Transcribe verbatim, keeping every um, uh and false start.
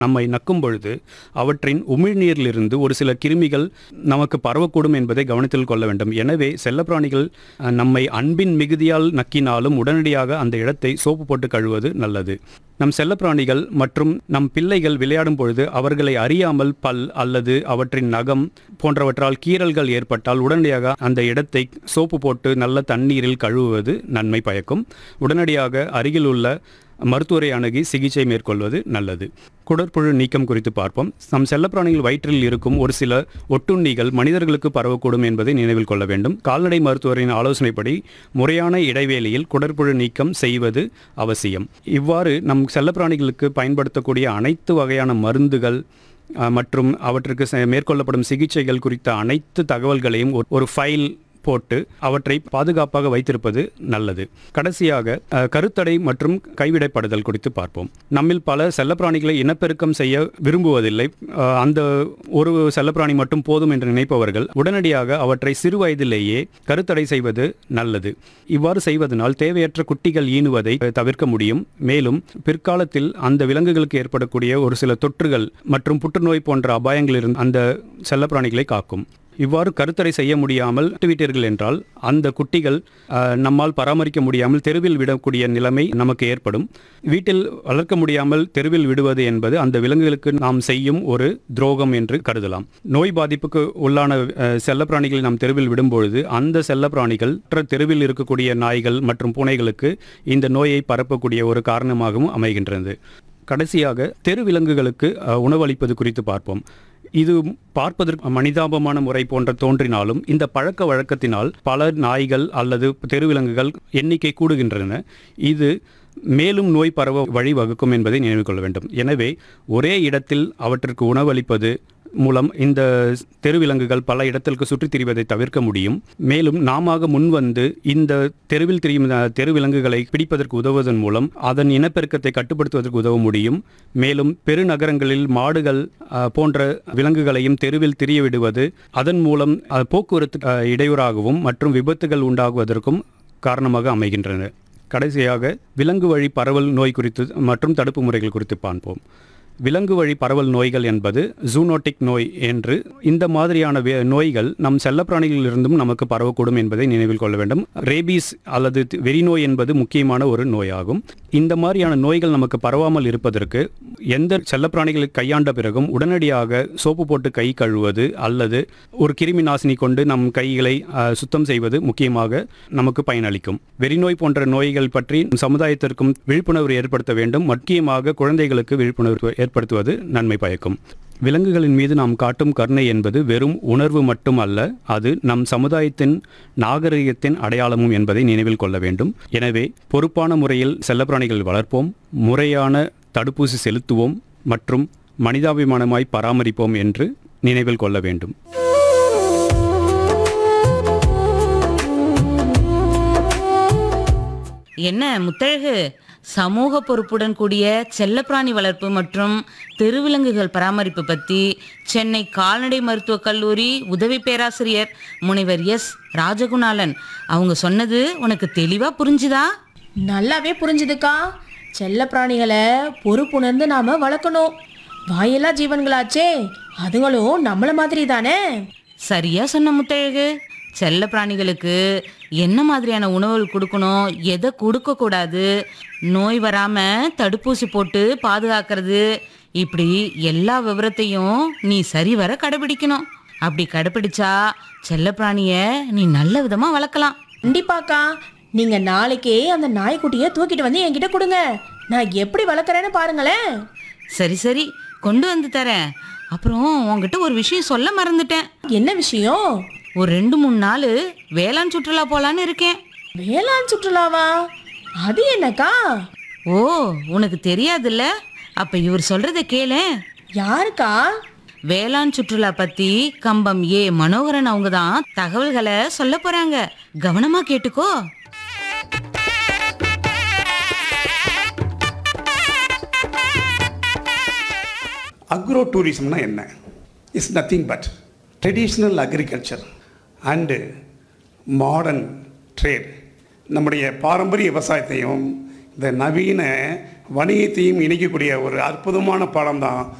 நம்மை நக்கும் பொழுது அவற்றின் உமிழ்நீரிலிருந்து ஒரு சில கிருமிகள் நமக்கு பரவக்கூடும் என்பதை கவனத்தில் கொள்ள வேண்டும். எனவே செல்லப்பிராணிகள் நம்மை அன்பின் மிகுதியால் நக்கினாலும் உடனடியாக அந்த இடத்தை சோப்பு போட்டு கழுவது நல்லது. நம் செல்லப்பிராணிகள் மற்றும் நம் பிள்ளைகள் விளையாடும் பொழுது அவர்களை அறியாமல் பல் அல்லது அவற்றின் நகம் போன்றவற்றால் கீறல்கள் ஏற்பட்டால் உடனடியாக அந்த இடத்தை சோப்பு போட்டு நல்ல தண்ணீரில் கழுவுவது நன்மை பயக்கும். உடனடியாக அருகில் உள்ள மருத்துவரை அணுகி சிகிச்சை மேற்கொள்வது நல்லது. குடற்புழு நீக்கம் குறித்து பார்ப்போம். நம் செல்லப்பிராணிகள் வயிற்றில் இருக்கும் ஒரு சில ஒட்டுண்ணிகள் மனிதர்களுக்கு பரவக்கூடும் என்பதை நினைவில் கொள்ள வேண்டும். கால்நடை மருத்துவரின் ஆலோசனைப்படி முறையான இடைவேளையில் குடற்புழு நீக்கம் செய்வது அவசியம். இவ்வாறு நம் செல்லப்பிராணிகளுக்கு பயன்படுத்தக்கூடிய அனைத்து வகையான மருந்துகள் மற்றும் அவற்றுக்கு மேற்கொள்ளப்படும் சிகிச்சைகள் குறித்த அனைத்து தகவல்களையும் ஒரு ஃபைல் போட்டு அவற்றை பாதுகாப்பாக வைத்திருப்பது நல்லது. கடைசியாக கருத்தடை மற்றும் கைவிடப்படுதல் குறித்து பார்ப்போம். நம்மில் பல செல்லப்பிராணிகளை இனப்பெருக்கம் செய்ய விரும்புவதில்லை. அந்த ஒரு செல்லப்பிராணி மட்டும் போதும் என்று நினைப்பவர்கள் உடனடியாக அவற்றை சிறு வயதிலேயே கருத்தடை செய்வது நல்லது. இவ்வாறு செய்வதனால் தேவையற்ற குட்டிகள் ஈனுவதை தவிர்க்க முடியும். மேலும் பிற்காலத்தில் அந்த விலங்குகளுக்கு ஏற்படக்கூடிய ஒரு சில தொற்றுகள் மற்றும் புற்றுநோய் போன்ற அபாயங்களிலிருந்து அந்த செல்லப்பிராணிகளை காக்கும். இவ்வாறு கருத்தடை செய்ய முடியாமல் விட்டுவிட்டீர்கள் என்றால் அந்த குட்டிகள் நம்மால் பராமரிக்க முடியாமல் தெருவில் விடக்கூடிய நிலைமை நமக்கு ஏற்படும். வீட்டில் வளர்க்க முடியாமல் தெருவில் விடுவது என்பது அந்த விலங்குகளுக்கு நாம் செய்யும் ஒரு துரோகம் என்று கருதலாம். நோய் பாதிப்புக்கு உள்ளான செல்லப்பிராணிகளை நாம் தெருவில் விடும்பொழுது அந்த செல்லப்பிராணிகள் தெருவில் இருக்கக்கூடிய நாய்கள் மற்றும் பூனைகளுக்கு இந்த நோயை பரப்பக்கூடிய ஒரு காரணமாகவும் அமைகின்றது. கடைசியாக தெரு விலங்குகளுக்கு உணவளிப்பது குறித்து பார்ப்போம். இது பார்ப்பதற்கு மனிதாபமான முறை போன்ற தோன்றினாலும் இந்த பழக்க வழக்கத்தினால் பல நாய்கள் அல்லது தெருவிலங்குகள் எண்ணிக்கை கூடுகின்றன. இது மேலும் நோய் பரவ வழிவகுக்கும் என்பதை நினைவு கொள்ள வேண்டும். எனவே ஒரே இடத்தில் அவற்றிற்கு உணவளிப்பது மூலம் இந்த தெருவிலங்குகள் பல இடத்திற்கு சுற்றித் திரிவதை தவிர்க்க முடியும். மேலும் நாம முன்வந்து இந்த தெருவில் திரியும் தெருவிலங்குகளை பிடிப்பதற்கு உதவுவதன் மூலம் அதன் இனப்பெருக்கத்தை கட்டுப்படுத்துவதற்கு உதவ முடியும். மேலும் பெருநகரங்களில் மாடுகள் போன்ற விலங்குகளையும் தெருவில் திரிய விடுவது அதன் மூலம் போக்குவரத்து இடையூறாகவும் மற்றும் விபத்துகள் உண்டாகுவதற்கும் காரணமாக அமைகின்றன. கடைசியாக விலங்கு வழி பரவல் நோய் குறித்து மற்றும் தடுப்பு முறைகள் குறித்து பார்ப்போம். விலங்கு வழி பரவல் நோய்கள் என்பது ஜூனோட்டிக் நோய் என்று இந்த மாதிரியான நோய்கள் நம் செல்லப்பிராணிகளிலிருந்தும் நமக்கு பரவக்கூடும் என்பதை நினைவில் கொள்ள வேண்டும். ரேபீஸ் அல்லது வெறிநோய் என்பது முக்கியமான ஒரு நோயாகும். இந்த மாதிரியான நோய்கள் நமக்கு பரவாமல் இருப்பதற்கு எந்த செல்லப்பிராணிகளை கையாண்ட பிறகும் உடனடியாக சோப்பு போட்டு கை கழுவுவது அல்லது ஒரு கிருமி நாசினி கொண்டு நம் கைகளை சுத்தம் செய்வது முக்கியமாக நமக்கு பயனளிக்கும். வெறிநோய் போன்ற நோய்கள் பற்றி சமுதாயத்திற்கும் விழிப்புணர்வு ஏற்படுத்த வேண்டும். முக்கியமாக குழந்தைகளுக்கு விழிப்புணர்வு ஏற்படுத்துவது நன்மை பயக்கும். விலங்குகளின் மீது நாம் காட்டும் கருணை என்பது வெறும் உணர்வு மட்டும் அல்ல, அது நம் சமுதாயத்தின் நாகரிகத்தின் அடையாளமும் என்பதை நினைவில் கொள்ள வேண்டும். எனவே பொறுப்பான முறையில் செல்லப்பிராணிகள் வளர்ப்போம், முறையான தடுப்பூசி செலுத்துவோம் மற்றும் மனிதாபிமானமாய் பராமரிப்போம் என்று நினைவில் கொள்ள வேண்டும். என்ன முத்தழகு, சமூக பொறுப்புடன் கூடிய செல்லப்பிராணி வளர்ப்பு மற்றும் தெருவிலங்குகள் பராமரிப்பு பற்றி சென்னை கால்நடை மருத்துவக் கல்லூரி உதவி பேராசிரியர் முனைவர் எஸ் ராஜகுணாலன் அவங்க சொன்னது உனக்கு தெளிவா புரிஞ்சுதா? நல்லாவே புரிஞ்சுதுக்கா. செல்லப்பிராணிகளை பொறுப்புணர்ந்து நாம வளர்க்கணும். வாயெல்லா ஜீவன்களாச்சே, அதுங்களும் நம்மள மாதிரி தானே. சரியா சொன்ன முத்தழகு. செல்ல பிராணிகளுக்கு என்ன மாதிரியான உணவுகள் கொடுக்கணும், எதை கொடுக்க கூடாது, நோய் வராம தடுப்பூசி போட்டு பாதுகாக்கிறது, இப்படி எல்லா விவரத்தையும் நீ சரிவர கடைபிடிக்கணும். அப்படி கடைபிடிச்சா செல்ல பிராணிய நீ நல்ல விதமா வளர்க்கலாம். கண்டிப்பாக்கா. நீங்க நாளைக்கே அந்த நாய்க்குட்டியை தூக்கிட்டு வந்து என்கிட்ட கொடுங்க. நான் எப்படி வளர்க்குறேன்னு பாருங்களேன். சரி சரி, கொண்டு வந்து தரேன். அப்புறம் உங்ககிட்ட ஒரு விஷயம் சொல்ல மறந்துட்டேன். என்ன விஷயம்? ஒரு ரெண்டு மூணு நாள் வேளாண் சுற்றுலா போலான்னு இருக்கேன். வேளாண் சுற்றுலாவா? அது என்னக்கா? ஓ, உனக்கு தெரியாதுல்ல? அப்ப இவர் சொல்றத கேளு. யாருக்கா? வேளாண் சுற்றுலா பத்தி கம்பம் ஏ மனோகரன் அவங்க தான் தகவல்களை சொல்ல போறாங்க. கவனமா கேட்டுக்கோ. அக்ரோ டூரிசம்னா என்ன? It's nothing but traditional agriculture and modern trade. நம்முடைய பாரம்பரிய விவசாயத்தையும் இந்த நவீன வணிகத்தையும் இணைக்கக்கூடிய ஒரு அற்புதமான பாடம் தான்